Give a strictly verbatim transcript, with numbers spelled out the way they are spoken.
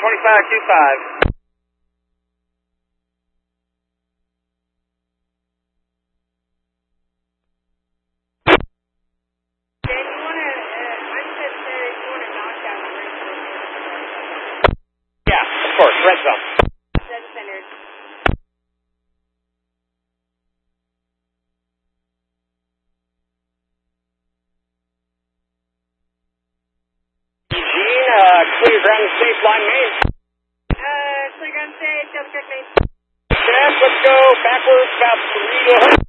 twenty-five two five. Yeah, of course, red zone. That's centered. Eugene, uh, clear ground and safe line main. Uh, clear ground safe, double check main. Check, let's go backwards about three to one hundred.